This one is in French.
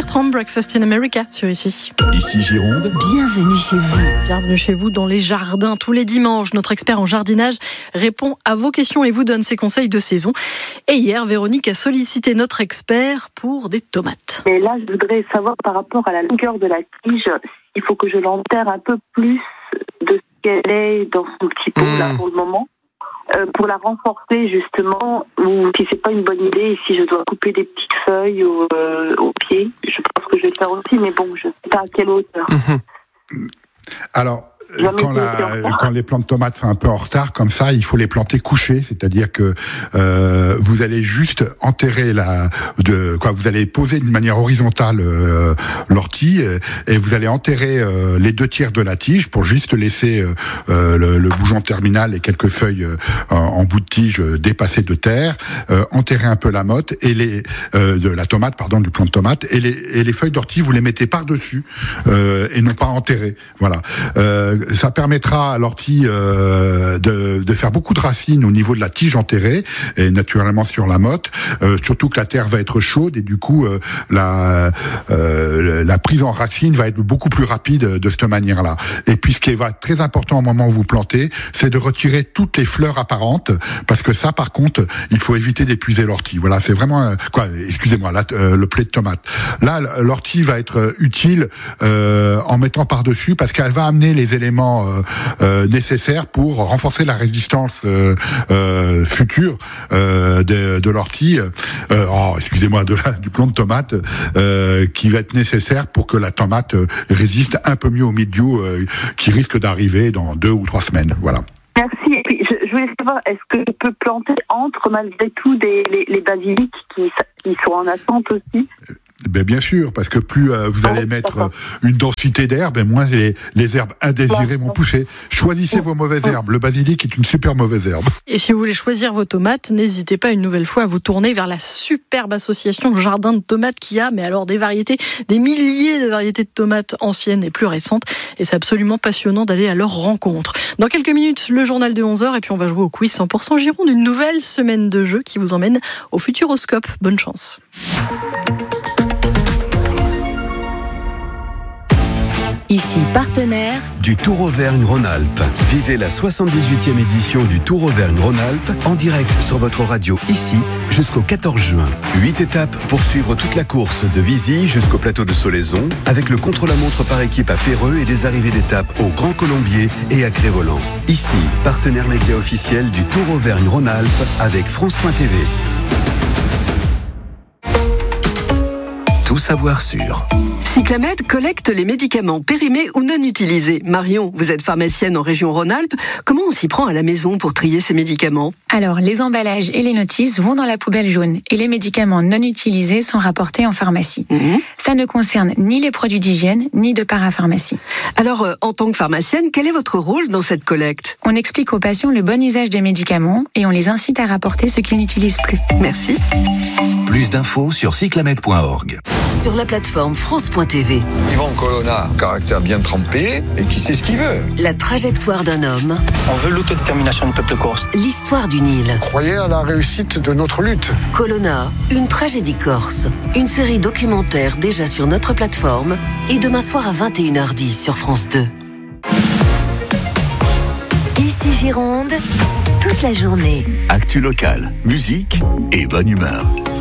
Bertrand, Breakfast in America sur Ici. Ici Gironde. Bienvenue chez vous. Bienvenue chez vous dans les jardins. Tous les dimanches, notre expert en jardinage répond à vos questions et vous donne ses conseils de saison. Et hier, Véronique a sollicité notre expert pour des tomates. Et là, je voudrais savoir par rapport à la longueur de la tige, il faut que je l'enterre un peu plus de ce qu'elle est dans son petit pot là pour le moment. Pour la renforcer justement, ou si c'est pas une bonne idée, si je dois couper des petites feuilles au pied, je pense que je vais le faire aussi, mais bon, je sais pas à quelle hauteur. Alors, quand les plantes de tomates sont un peu en retard, comme ça, il faut les planter couchées, c'est-à-dire que vous allez juste enterrer vous allez poser d'une manière horizontale l'ortie et vous allez enterrer les 2/3 de la tige pour juste laisser le bougeon terminal et quelques feuilles en bout de tige dépassées de terre, enterrer un peu la motte et du plant de tomate et les feuilles d'ortie vous les mettez par-dessus et non pas enterrées. Voilà. Ça permettra à l'ortie de faire beaucoup de racines au niveau de la tige enterrée et naturellement sur la motte, surtout que la terre va être chaude et du coup la prise en racine va être beaucoup plus rapide de cette manière-là. Et puis ce qui va être très important au moment où vous plantez, c'est de retirer toutes les fleurs apparentes parce que ça par contre, il faut éviter d'épuiser l'ortie. Voilà, c'est vraiment le blé de tomate. Là, l'ortie va être utile en mettant par-dessus parce qu'elle va amener les éléments nécessaires pour renforcer la résistance future de l'ortie, du plant de tomate, qui va être nécessaire pour que la tomate résiste un peu mieux au mildiou qui risque d'arriver dans 2 ou 3 semaines. Voilà. Merci. Et puis, je voulais savoir, est-ce que je peux planter malgré tout les basiliques qui sont en attente aussi? Ben bien sûr, parce que plus vous allez mettre une densité d'herbes, et moins les herbes indésirées vont pousser. Choisissez vos mauvaises herbes. Le basilic est une super mauvaise herbe. Et si vous voulez choisir vos tomates, n'hésitez pas une nouvelle fois à vous tourner vers la superbe association Jardin de Tomates qui a, des milliers de variétés de tomates anciennes et plus récentes. Et c'est absolument passionnant d'aller à leur rencontre. Dans quelques minutes, le journal de 11h, et puis on va jouer au quiz 100% Gironde, une nouvelle semaine de jeu qui vous emmène au Futuroscope. Bonne chance. Ici, partenaire du Tour Auvergne-Rhône-Alpes. Vivez la 78e édition du Tour Auvergne-Rhône-Alpes en direct sur votre radio ici jusqu'au 14 juin. 8 étapes pour suivre toute la course de Vizy jusqu'au plateau de Solaison avec le contre-la-montre par équipe à Péreux et des arrivées d'étapes au Grand Colombier et à Crévolant. Ici, partenaire média officiel du Tour Auvergne-Rhône-Alpes avec France.tv. Tout savoir sur. Cyclamed collecte les médicaments périmés ou non utilisés. Marion, vous êtes pharmacienne en région Rhône-Alpes. Comment on s'y prend à la maison pour trier ces médicaments ? Alors, les emballages et les notices vont dans la poubelle jaune et les médicaments non utilisés sont rapportés en pharmacie. Ça ne concerne ni les produits d'hygiène, ni de parapharmacie. Alors, en tant que pharmacienne, quel est votre rôle dans cette collecte ? On explique aux patients le bon usage des médicaments et on les incite à rapporter ce qu'ils n'utilisent plus. Merci. Plus d'infos sur cyclamed.org. Sur la plateforme France.tv. Yvan Colonna, caractère bien trempé et qui sait ce qu'il veut. La trajectoire d'un homme. On veut l'autodétermination du peuple corse. L'histoire d'une île. Croyez à la réussite de notre lutte. Colonna, une tragédie corse. Une série documentaire déjà sur notre plateforme et demain soir à 21h10 sur France 2. Ici Gironde, toute la journée. Actu locale, musique et bonne humeur.